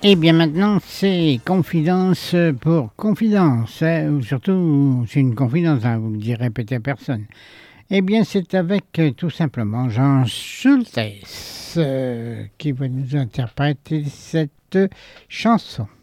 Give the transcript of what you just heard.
Et bien maintenant, c'est confidence pour confidence, hein, ou surtout, c'est une confidence, hein, vous ne le direz peut-être à personne. Eh bien, c'est avec tout simplement Jean Schultes qui va nous interpréter cette chanson.